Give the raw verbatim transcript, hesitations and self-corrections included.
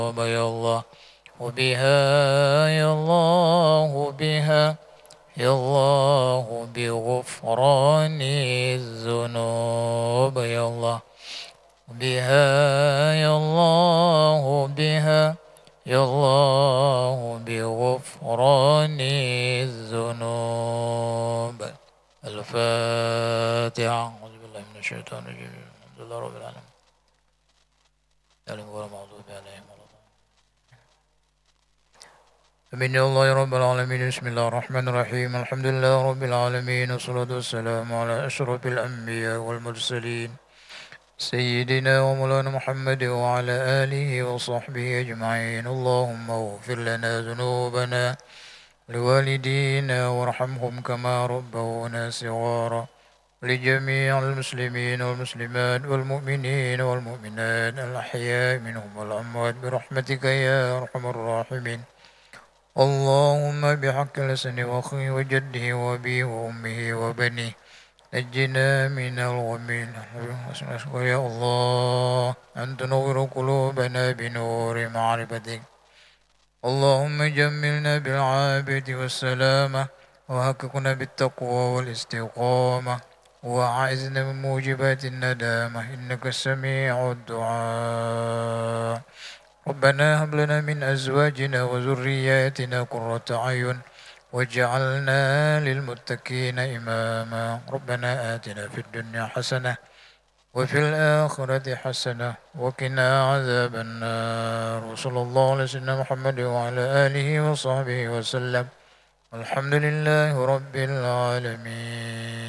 يا الله وبها يا الله بها يا الله بغفران الذنوب يا الله بها يا الله بها يا الله بغفران الذنوب. الفاتحة. أعوذ بالله من الشيطان الرجيم. الحمد لله رب العالمين. غير المغضوب عليهم ولا الضالين. آمين يا الله يا رب العالمين. بسم الله الرحمن الرحيم. الحمد لله رب العالمين والصلاة والسلام على أشرف الأنبياء والمرسلين سيدنا ومولانا محمد وعلى آله وصحبه أجمعين. اللهم اغفر لنا ذنوبنا لوالدينا وارحمهم كما ربونا صغارا لجميع المسلمين والمسلمات والمؤمنين والمؤمنات الأحياء منهم والأموات برحمتك يا أرحم الراحمين. اللهم بحق لسن وأخيه وجده وأبيه وأمه وبنيه نجنا من الغم يا الله أن تنور قلوبنا بنور معرفتك. اللهم جملنا بالعافية والسلامة وحققنا بالتقوى والاستقامة وأعذنا من موجبات الندامة إنك سميع الدعاء. ربنا هب لنا من أزواجنا وذرياتنا قرة أعين واجعلنا للمتقين إماما. ربنا آتنا في الدنيا حسنة وفي الآخرة حسنة وقنا عذاب النار. وصلى الله على سيدنا محمد وعلى آله وصحبه وسلم. الحمد لله رب العالمين.